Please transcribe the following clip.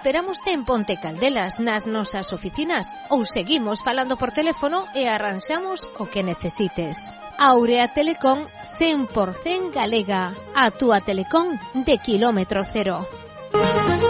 Esperámoste en Ponte Caldelas, nas nosas oficinas, ou seguimos falando por teléfono e arranxamos o que necesites. Aurea Telecom 100% galega, a túa telecom de kilómetro cero.